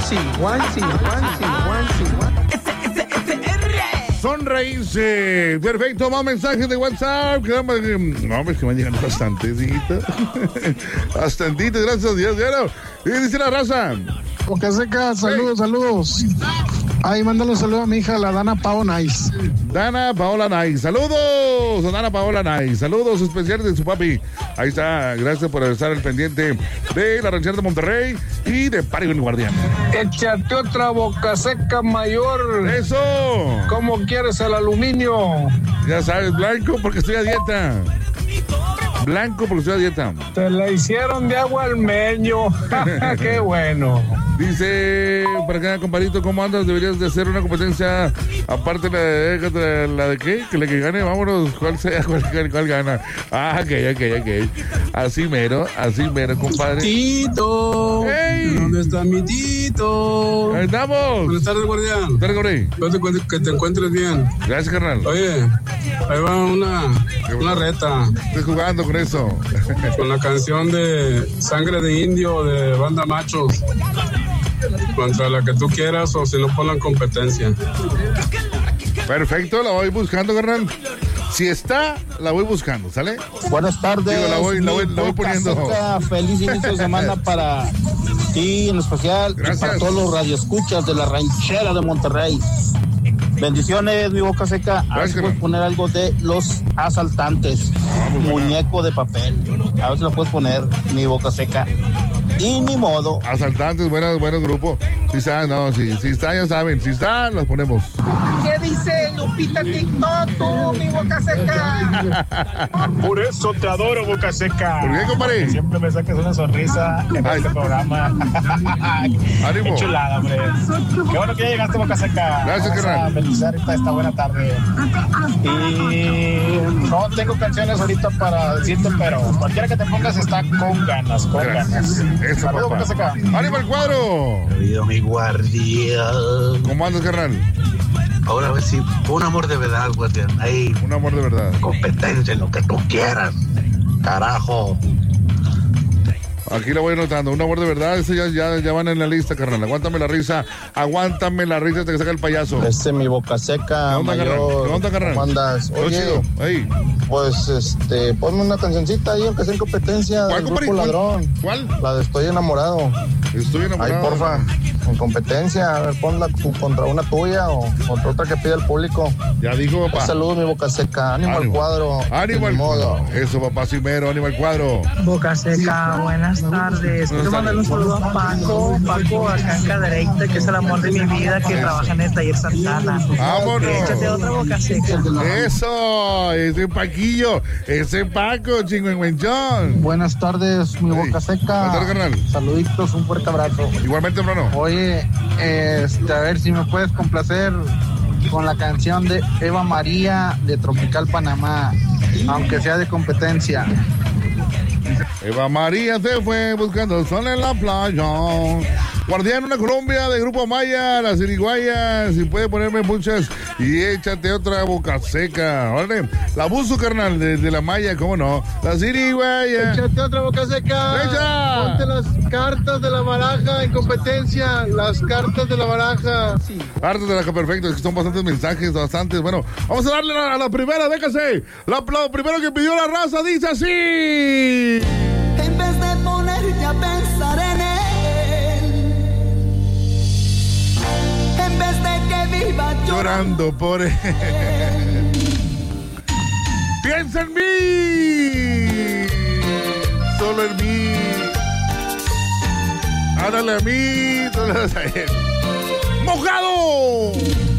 Sonreírse. Perfecto, más mensajes de WhatsApp. No, es que me llegan bastantes, hijita. Bastantitos, gracias a Dios. Y dice la raza. Boca Seca, saludos. Ahí mándale un saludo a mi hija, la Dana Paola Nice. Dana Paola Nice. Saludos a Dana Paola Nice. Saludos especiales de su papi. Ahí está. Gracias por estar al pendiente de la ranchera de Monterrey y de Pari con el Guardián. Échate otra Boca Seca mayor. ¡Eso! ¿Cómo quieres el aluminio? Ya sabes, blanco porque estoy a dieta. Blanco porque estoy a dieta. Te la hicieron de agua al meño. ¡Qué bueno! Dice, para acá, compadrito, ¿cómo andas? Deberías de hacer una competencia aparte la de qué, que la que gane, vámonos, cuál gana. Ok. Así mero, compadre. Tito, ¡Hey! ¿Dónde está mi Tito? Ahí estamos. Buenas tardes, guardián. Que te encuentres bien. Gracias, carnal. Oye, ahí va una reta. Estoy jugando con eso. Con la canción de Sangre de Indio de Banda Machos. Contra la que tú quieras o si no pongan competencia. Perfecto, la voy buscando, carnal. Si está, la voy buscando, ¿sale? Buenas tardes. Digo, la voy poniendo. Seca, feliz inicio de semana para ti en especial. Gracias. Y para todos los radioescuchas de la ranchera de Monterrey. Bendiciones, mi Boca Seca. A ver si puedes poner algo de Los Asaltantes. Muñeco de papel. A ver si lo puedes poner, mi Boca Seca. Y ni modo. Asaltantes, buenos grupo. Si está, si está, ya saben. Si está, los ponemos. ¿Qué dice Lupita TikTok, tú, mi Boca Seca? Por eso te adoro, Boca Seca. ¿Por qué, compadre? Porque siempre me sacas una sonrisa en este programa. Ánimo. Qué chulada, hombre. Qué bueno que ya llegaste, Boca Seca. Gracias, carnal. Vamos a felicitar esta buena tarde. Y no tengo canciones ahorita para decirte, pero cualquiera que te pongas está con ganas, Eso, saludos, papá. Boca Seca. ¡Ánimo al cuadro! Querido mi guardián. ¿Cómo andas, carnal? Ahora a ver si un amor de verdad, guardián. Ahí. Un amor de verdad. Competencia en lo que tú quieras. Carajo. Aquí lo voy anotando. Un amor de verdad. Ese ya van en la lista, carnal. Aguántame la risa hasta que saca el payaso. Mi Boca Seca. ¿Qué onda, carnal? ¿Qué onda, carnal? ¿Cómo andas? Oye, hey. pues ponme una cancioncita ahí, aunque sea en competencia. ¿Cuál, del Grupo Ladrón? ¿Cuál? La de Estoy Enamorado. Estoy enamorado. Ay, porfa, en competencia, a ver, ponla contra una tuya o contra otra que pide el público. Ya digo, papá. Saludos, mi Boca Seca. Ánimo al cuadro. Ánimo al cuadro. Eso, papá Cimero, ánimo al cuadro. Boca Seca, buenas tardes. Quiero mandarle un saludo a Paco acá en Cadereyta, que es el amor de mi vida, que trabaja en el taller Santana. ¡Vámonos! Échate otra Boca Seca. Eso, ese Paquillo, ese Paco, chingüengüenchón. Buenas tardes, mi Boca Seca. Buenas tardes, carnal. Saluditos, un fuerte abrazo. Igualmente, hermano. Oye, a ver si me puedes complacer con la canción de Eva María de Tropical Panamá, aunque sea de competencia. Eva María se fue buscando el sol en la playa. Guardián, una Colombia de Grupo Maya, las Iriguayas. Si puede ponerme muchas y échate otra Boca Seca. Órale, la buzo, carnal, de la Maya, ¿cómo no? Las Iriguayas. Échate otra Boca Seca. ¡Echa! Ponte las cartas de la baraja en competencia. Las cartas de la baraja. Cartas de la perfecto, es que son bastantes mensajes, bastantes. Bueno, vamos a darle a la primera, déjase. Lo primero que pidió la raza dice así. En vez de ponerte a pensar en él, en vez de que viva llorando por él. Piensa en mí, solo en mí. Háblale a mí, solo a él. ¡Mojado!